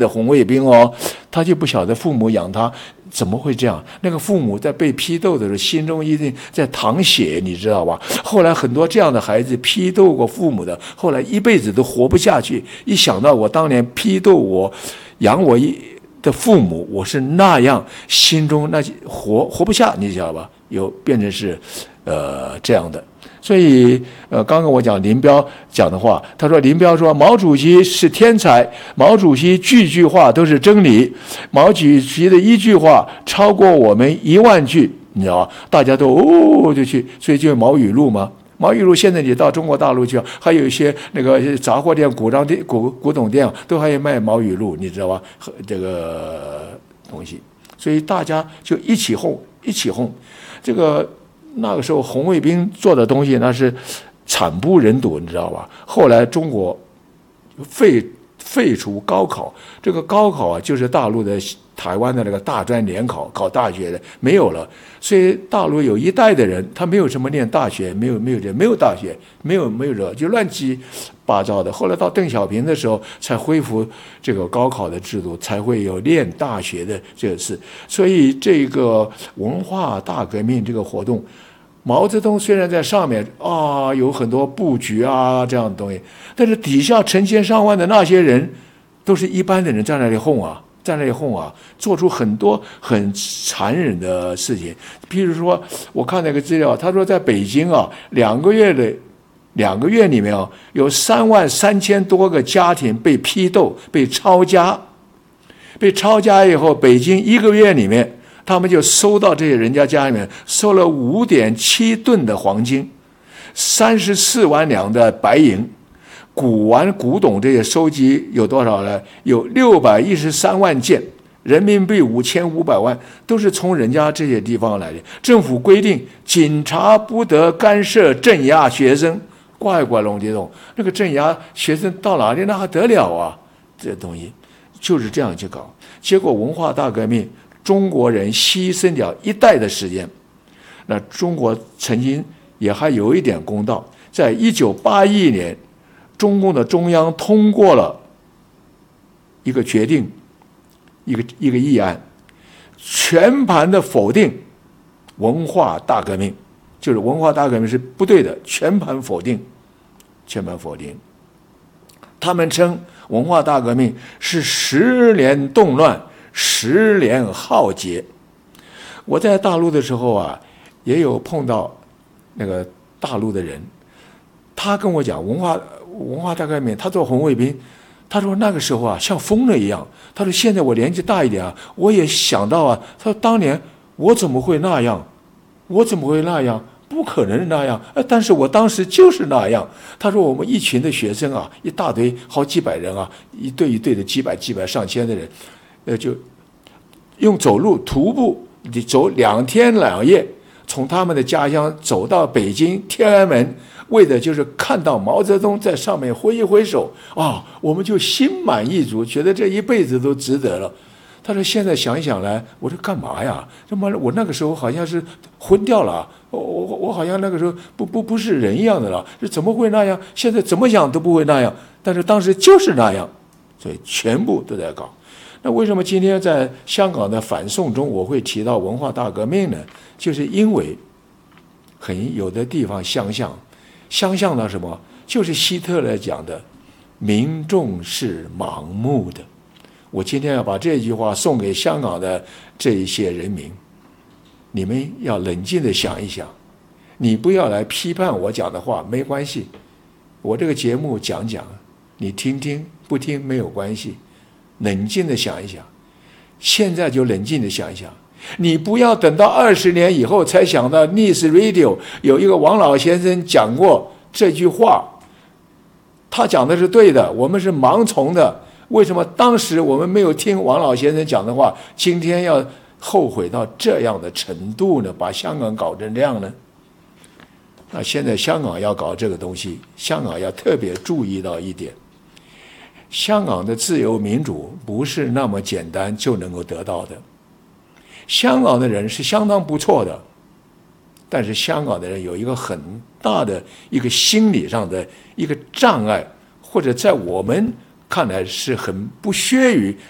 的红卫兵哦，他就不晓得父母养他怎么会这样。那个父母在被批斗的时候，心中一定在淌血，你知道吧？后来很多这样的孩子批斗过父母的，后来一辈子都活不下去。一想到我当年批斗我养我的父母，我是那样，心中那活不下，你知道吧？有变成是这样的。所以刚刚我讲林彪讲的话，他说林彪说毛主席是天才，毛主席句句话都是真理，毛主席的一句话超过我们10000句，你知道吧？大家都就去，所以就有毛语录嘛。毛语录现在你到中国大陆去，还有一些那个杂货店、古董店都还有卖毛语录，你知道吧？这个东西，所以大家就一起哄。这个那个时候红卫兵做的东西那是惨不忍睹，你知道吧？后来中国废除高考，这个高考啊，就是大陆的台湾的那个大专联考，考大学的没有了，所以大陆有一代的人，他没有什么念大学，没有大学，没有这，就乱七八糟的。后来到邓小平的时候，才恢复这个高考的制度，才会有念大学的这个事。所以这个文化大革命这个活动，毛泽东虽然在上面啊有很多布局啊这样的东西，但是底下成千上万的那些人，都是一般的人在那里哄啊，做出很多很残忍的事情。譬如说，我看那个资料，他说在北京啊，2个月里面啊，有33000多个家庭被批斗、被抄家以后，北京1个月里面，他们就收到这些人家里面收了5.7吨的黄金，34万两的白银，古董这些收集有多少呢？有613万件，人民币5500万，都是从人家这些地方来的。政府规定，警察不得干涉镇压学生，怪龙的洞，那个镇压学生到哪里那还得了啊？这东西就是这样去搞，结果文化大革命，中国人牺牲掉一代的时间。那中国曾经也还有一点公道，在1981年。中共的中央通过了一个决定，一个议案，全盘的否定文化大革命，就是文化大革命是不对的，全盘否定。他们称文化大革命是10年动乱，10年浩劫。我在大陆的时候啊，也有碰到那个大陆的人，他跟我讲文化大革命，他做红卫兵，他说那个时候啊像疯了一样。他说现在我年纪大一点啊，我也想到啊，他说当年我怎么会那样？不可能那样，但是我当时就是那样。他说我们一群的学生啊，一大堆好几百人啊，一队一队的几百上千的人，就用走路徒步走2天2夜，从他们的家乡走到北京天安门，为的就是看到毛泽东在上面挥一挥手啊，我们就心满意足，觉得这一辈子都值得了。他说现在想一想来，我说干嘛呀？我那个时候好像是昏掉了，我好像那个时候不是人一样的了，这怎么会那样？现在怎么想都不会那样，但是当时就是那样，所以全部都在搞。那为什么今天在香港的反送中我会提到文化大革命呢？就是因为有的地方相像到什么？就是希特勒讲的，民众是盲目的。我今天要把这句话送给香港的这一些人民，你们要冷静的想一想，你不要来批判我讲的话，没关系，我这个节目讲，你听听不听没有关系，冷静的想一想，现在就冷静的想一想，你不要等到20年以后才想到 News Radio 有一个王老先生讲过这句话，他讲的是对的，我们是盲从的。为什么当时我们没有听王老先生讲的话，今天要后悔到这样的程度呢？把香港搞成这样呢？那现在香港要搞这个东西，香港要特别注意到一点，香港的自由民主不是那么简单就能够得到的。香港的人是相当不错的，但是香港的人有一个很大的一个心理上的一个障碍，或者在我们看来是很不屑于